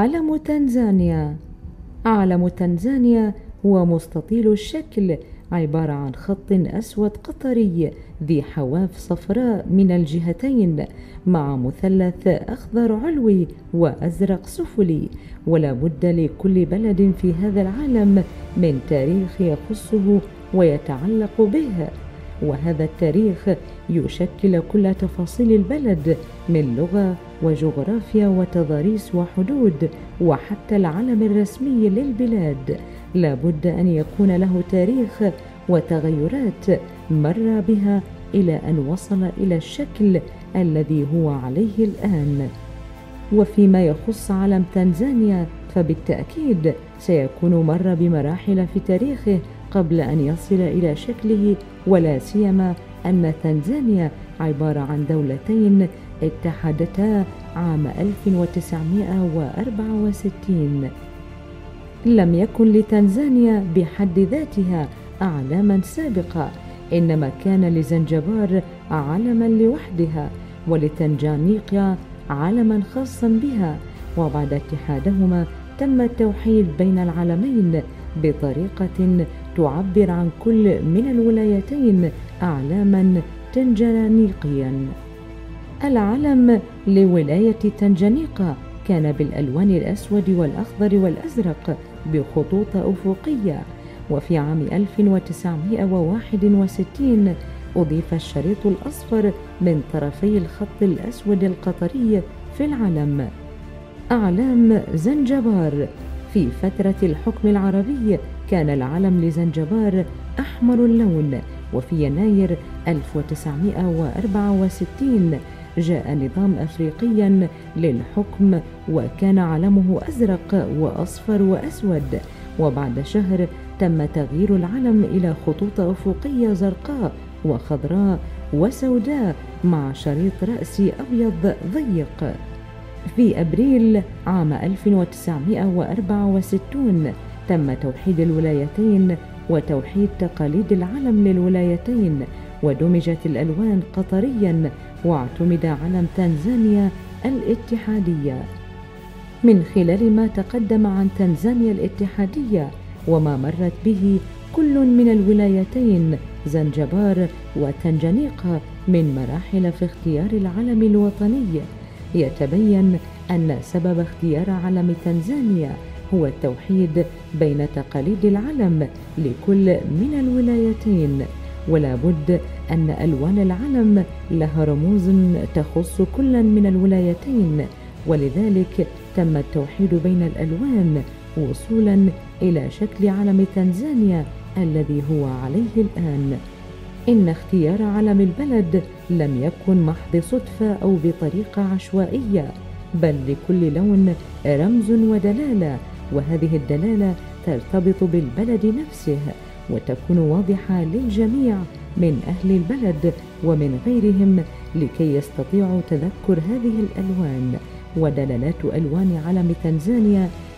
علم تنزانيا. علم تنزانيا هو مستطيل الشكل، عبارة عن خط أسود قطري ذي حواف صفراء من الجهتين، مع مثلث أخضر علوي وأزرق سفلي. ولا بد لكل بلد في هذا العالم من تاريخ يخصه ويتعلق به، وهذا التاريخ يشكل كل تفاصيل البلد من لغة وجغرافيا وتضاريس وحدود، وحتى العلم الرسمي للبلاد لا بد أن يكون له تاريخ وتغيرات مر بها إلى أن وصل إلى الشكل الذي هو عليه الآن. وفيما يخص علم تنزانيا فبالتأكيد سيكون مر بمراحل في تاريخه قبل أن يصل إلى شكله، ولا سيما أن تنزانيا عبارة عن دولتين اتحدتا عام 1964. لم يكن لتنزانيا بحد ذاتها أعلاما سابقة، إنما كان لزنجبار علما لوحدها، ولتنجانيقيا علما خاصا بها، وبعد اتحادهما تم التوحيد بين العلمين بطريقة تعبر عن كل من الولايتين أعلاما تنجانيقيا. العلم لولاية تنجانيقا كان بالألوان الأسود والأخضر والأزرق بخطوط أفقية، وفي عام 1961 أضيف الشريط الأصفر من طرفي الخط الأسود القطري في العلم. أعلام زنجبار. في فترة الحكم العربي كان العلم لزنجبار أحمر اللون، وفي يناير 1964 جاء نظام أفريقيا للحكم وكان علمه أزرق وأصفر وأسود، وبعد شهر تم تغيير العلم إلى خطوط أفقية زرقاء وخضراء وسوداء مع شريط رأسي أبيض ضيق. في أبريل عام 1964 تم توحيد الولايتين وتوحيد تقاليد العلم للولايتين، ودمجت الألوان قطريا، واعتمد علم تنزانيا الاتحادية. من خلال ما تقدم عن تنزانيا الاتحادية وما مرت به كل من الولايتين زنجبار وتنجانيقا من مراحل في اختيار العلم الوطني، يتبين أن سبب اختيار علم تنزانيا هو التوحيد بين تقاليد العلم لكل من الولايتين، ولا بد أن ألوان العلم لها رموز تخص كل من الولايتين، ولذلك تم التوحيد بين الألوان وصولا إلى شكل علم تنزانيا الذي هو عليه الآن. إن اختيار علم البلد لم يكن محض صدفة أو بطريقة عشوائية، بل لكل لون رمز ودلالة، وهذه الدلالة ترتبط بالبلد نفسه وتكون واضحة للجميع من أهل البلد ومن غيرهم لكي يستطيعوا تذكر هذه الألوان. ودلالات ألوان علم تنزانيا